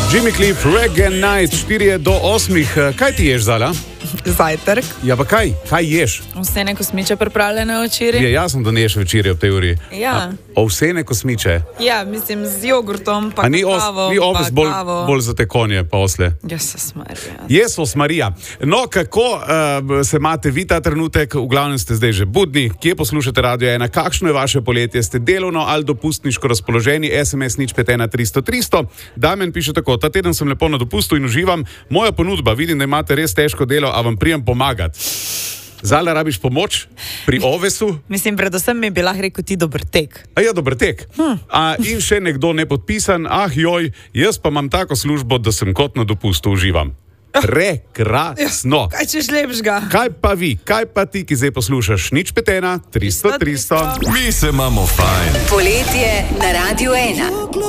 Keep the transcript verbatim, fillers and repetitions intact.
Jimmy Cliff, Reggae Night, štiri do osmih. Kaj ti ješ, Zala? Zajtrk. Ja, pa kaj? Kaj ješ? Ovsene kosmiče pripravljene včeraj. Je jasno, da ne ješ večerje ob tej uri. Ja. Ovsene kosmiče? Ja, mislim z jogurtom, pa ni kavo, ni ovs bolj, kavo. bolj za te konje, pa osle? Jezus Marija. Jezus Marija. No, kako uh, se imate vi ta trenutek? V glavnem ste zdaj že budni. Kje poslušate Radio ena? Kakšno je vaše poletje? Ste delovno ali dopustniško razpoloženi? S M S nič pet ena tristo tristo. Damjan piše tako: ta teden sem lepo na dopustu in uživam. Moja ponudba, vidim, da imate res težko delo, a vam prijem pomagati. Zala, rabiš pomoč pri ovesu? Mislim, predvsem mi bi lahko rekel ti dober tek. A ja, dober tek. Hm. A, in še nekdo nepodpisan, ah joj, jaz pa imam tako službo, da sem kot na dopustu uživam. Prekrasno. Kaj češ lepšega? Kaj pa vi, kaj pa ti, ki zdaj poslušaš? Nič pet ena tristo tristo. Mi se imamo fajn. Poletje na Radio ena.